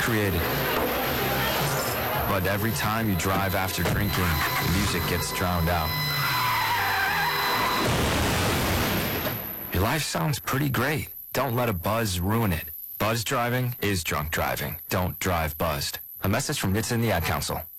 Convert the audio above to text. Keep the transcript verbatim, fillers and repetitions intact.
created. But every time you drive after drinking, the music gets drowned out. Your life sounds pretty great. Don't let a buzz ruin it. Buzz driving is drunk driving. Don't drive buzzed. A message from N H T S A and the Ad Council.